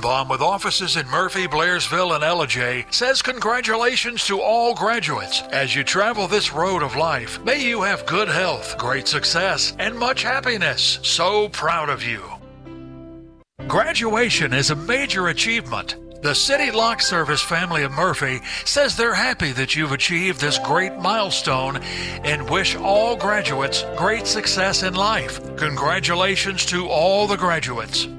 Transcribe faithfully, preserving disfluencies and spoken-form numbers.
Rosenbaum, with offices in Murphy, Blairsville, and Ellijay, says congratulations to all graduates. As you travel this road of life, may you have good health, great success, and much happiness. So proud of you. Graduation is a major achievement. The City Lock Service family of Murphy says they're happy that you've achieved this great milestone and wish all graduates great success in life. Congratulations to all the graduates.